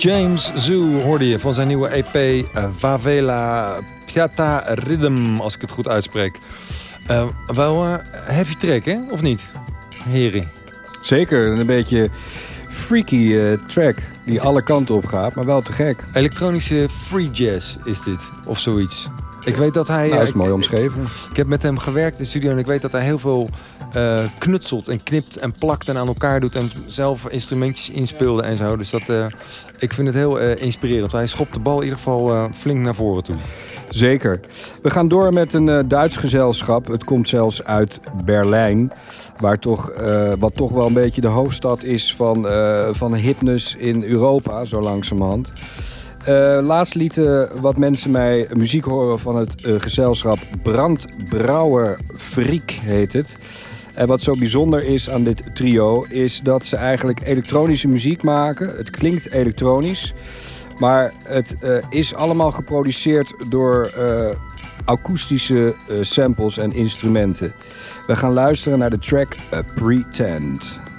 James Zoo hoorde je van zijn nieuwe EP Favela Piata Rhythm, als ik het goed uitspreek. Heavy track, hè? Of niet, heren? Zeker, een beetje freaky track die alle kanten op gaat, maar wel te gek. Elektronische free jazz is dit, of zoiets. Ik weet dat hij... dat is mooi omschreven. Ik heb met hem gewerkt in de studio en ik weet dat hij heel veel knutselt en knipt en plakt en aan elkaar doet en zelf instrumentjes inspeelde en zo. Dus ik vind het heel inspirerend. Hij schopt de bal in ieder geval flink naar voren toe. Zeker. We gaan door met een Duits gezelschap. Het komt zelfs uit Berlijn, wat toch wel een beetje de hoofdstad is van hipness in Europa, zo langzamerhand. Laatst lieten wat mensen mij muziek horen van het gezelschap Brandbrouwer Freak heet het. En wat zo bijzonder is aan dit trio is dat ze eigenlijk elektronische muziek maken. Het klinkt elektronisch, maar het is allemaal geproduceerd door akoestische samples en instrumenten. We gaan luisteren naar de track Pretend.